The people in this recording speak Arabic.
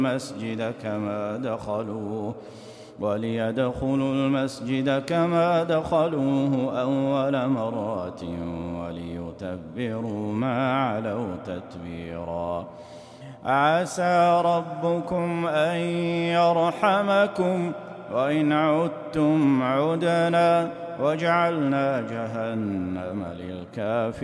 المسجد كما دخلوه وليدخلوا المسجد كما دخلوه أول مرة وليتبروا ما علوا تتبيرا. عسى ربكم أن يرحمكم وإن عدتم عدنا وجعلنا جهنم للكافرين